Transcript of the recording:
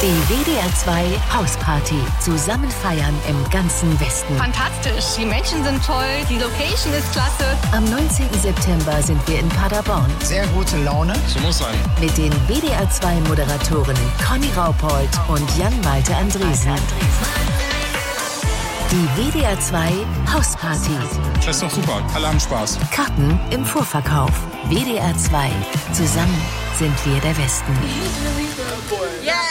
Die WDR 2 Hausparty. Zusammen feiern im ganzen Westen. Fantastisch. Die Menschen sind toll. Die Location ist klasse. Am 19. September sind wir in Paderborn. Sehr gute Laune. So muss sein. Mit den WDR 2 Moderatorinnen Conny Raupold und Jan-Malte Andresen. Die WDR 2 Hausparty. Das ist doch super. Alle haben Spaß. Karten im Vorverkauf. WDR 2. Zusammen sind wir der Westen. Yeah.